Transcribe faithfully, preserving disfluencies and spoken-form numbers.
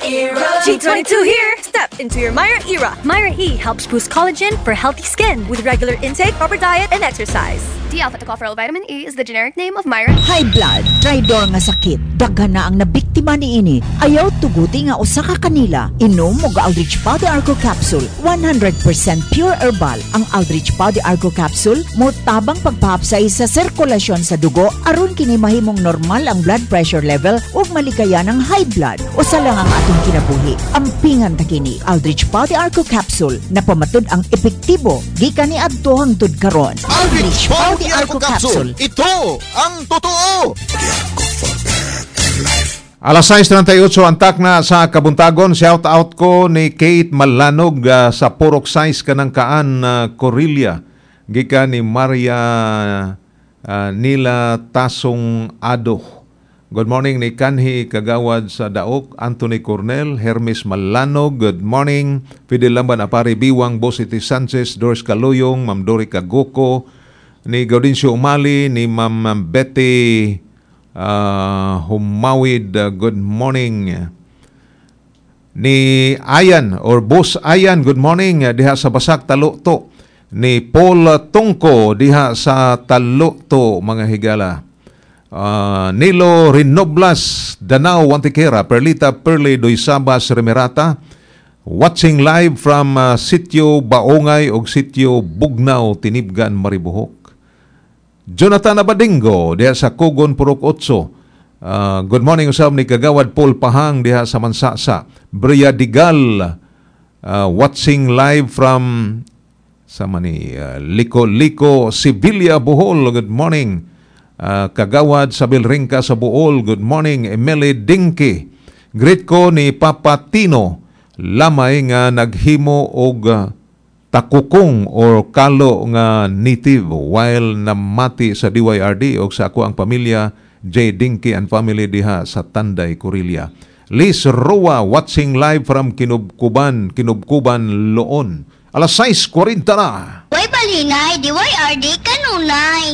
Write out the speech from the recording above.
era. G twenty-two here! Step into your Myra era. Myra E helps boost collagen for healthy skin with regular intake, proper diet, and exercise. D-alpha tocopherol vitamin E is the generic name of Myra. High blood, tridor nga sakit. Daghan na ang nabiktima ni ini. Ayaw tuguti nga usa ka kanila. Inom og Aldrich Body Arco Capsule. one hundred percent pure herbal. Ang Aldrich Body Arco Capsule mo tabang pagpahapsay sa sirkulasyon sa dugo aron kini mahimong normal ang blood pressure level ug maligaya ng high blood. Usa lang ang atong kinabuhi. Ampingan ta kini Aldrich Body Arco Capsule na pamatud ang epektibo gikan ni adto hangtod karon. Aldrich Body Arco Capsule. Ito ang totoo. Alas sais treinta y ocho antak na sa kabuntagon. Shout out ko ni Kate Malanog uh, sa Purok sais Kanangkaan uh, Corilla. Gika ni Maria uh, Nila Tasong Ado. Good morning ni Kanhi Kagawad sa Daok, Anthony Cornel, Hermes Malanog. Good morning. Fidel Lamban Apari Biwang, Bositi Sanchez, Doris Kaluyong, Ma'am Dori Kagoko, ni Gaudincio Umali, ni Ma'am Betty Uh, Humawid, uh, good morning. Ni Ayan or Boss Ayan, good morning. Uh, diha sa Basak Talukto. Ni Paul Tungko diha sa Talukto, mga higala. Uh, Nilo Rinoblas, Danao, Wantikera, Perlita Perli, Doysabas, Remirata. Watching live from uh, Sitio Baongay o Sitio Bugnaw, Tinibgan, Maribohok. Jonathan Abadingo diha sa Kugon Purok Otso. Uh, good morning usab ni Kagawad Paul Pahang diha sa Mansasa. Bria Digal uh, watching live from sa mani uh, Liko Liko Sibilia Bohol. Good morning. Uh, Kagawad Sabil Ringka sa Bohol. Good morning. Emily Dinki. Greet ko ni Papa Tino lamay nga naghimo og uh, takukong or kalo nga native while namati sa D Y R D o sa ako ang pamilya J. Dinky and family diha sa Tanday, Corilla. Liz Roa watching live from Kinubkuban, Kinubkuban, Loon. Alas sais kuwarenta na. Way balingay, D Y R D kanunay.